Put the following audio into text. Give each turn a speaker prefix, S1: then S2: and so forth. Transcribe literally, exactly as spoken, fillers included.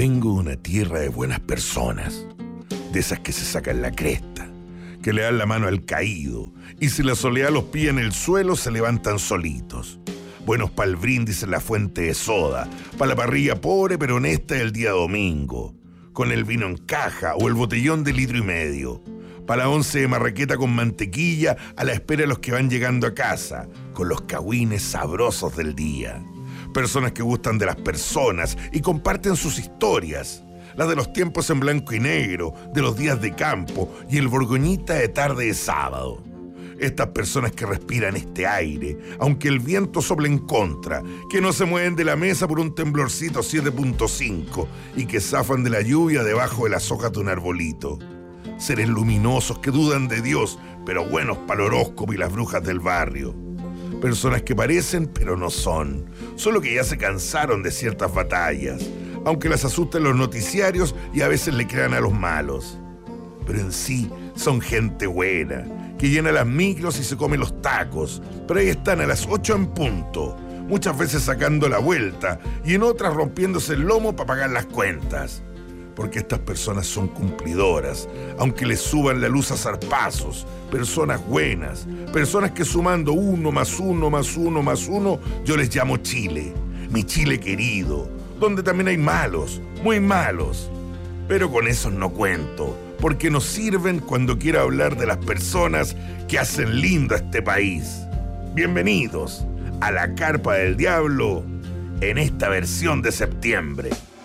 S1: Vengo de una tierra de buenas personas, de esas que se sacan la cresta, que le dan la mano al caído, y si la soledad los pilla en el suelo, se levantan solitos. Buenos para el brindis en la fuente de soda, para la parrilla pobre pero honesta del día domingo, con el vino en caja o el botellón de litro y medio, para la once de marraqueta con mantequilla a la espera de los que van llegando a casa, con los cagüines sabrosos del día. Personas que gustan de las personas y comparten sus historias, las de los tiempos en blanco y negro, de los días de campo y el borgoñita de tarde de sábado. Estas personas que respiran este aire, aunque el viento sople en contra, que no se mueven de la mesa por un temblorcito siete punto cinco y que zafan de la lluvia debajo de las hojas de un arbolito. Seres luminosos que dudan de Dios, pero buenos para el horóscopo y las brujas del barrio. Personas que parecen, pero no son, solo que ya se cansaron de ciertas batallas, aunque las asusten los noticiarios y a veces le crean a los malos. Pero en sí son gente buena, que llena las micros y se come los tacos, pero ahí están a las ocho en punto, muchas veces sacando la vuelta y en otras rompiéndose el lomo para pagar las cuentas. Porque estas personas son cumplidoras, aunque les suban la luz a zarpazos, personas buenas, personas que sumando uno más uno más uno más uno, yo les llamo Chile, mi Chile querido, donde también hay malos, muy malos. Pero con esos no cuento, porque nos sirven cuando quiero hablar de las personas que hacen lindo a este país. Bienvenidos a la Carpa del Diablo en esta versión de septiembre.